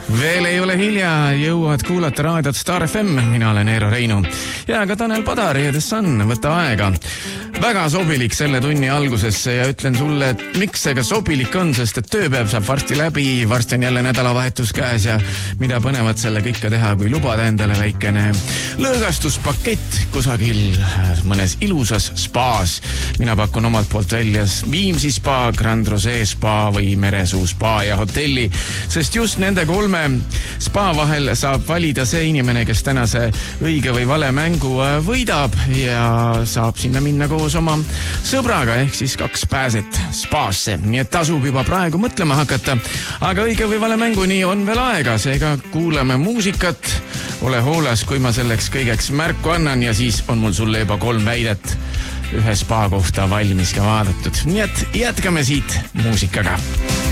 Veel ei ole hilja, jõuad kuulata raadiot Star FM, mina olen Eero Reinu ja ka Tanel Padar ja The Sun, võta aega. Väga sobilik selle tunni algusesse ja ütlen sulle, et miks see ka sobilik on, sest et tööpäev saab varsti läbi, varsti on jälle nädalavahetus käes ja mida põnevat selle kõike teha, kui lubada endale väikene lõõgastuspakett kusagil mõnes ilusas spaas. Mina pakun omalt poolt välja Viimsi spa, Grand Rosé spa või Meresuu spa ja hotelli, sest just nende kolme spa vahel saab valida see inimene, kes tänase õige või vale mängu võidab ja saab sinna minna koos oma sõbraga, ehk siis 2 pääset spaasse. Nii et tasub juba praegu mõtlema hakata, aga õige või vale mänguni on veel aega, seega kuulame muusikat. Ole hoolas, kui ma selleks kõigeks märku annan ja siis on mul sulle juba 3 väidet ühe spa kohta valmis ka vaadatud. Nii et jätkame siit muusikaga.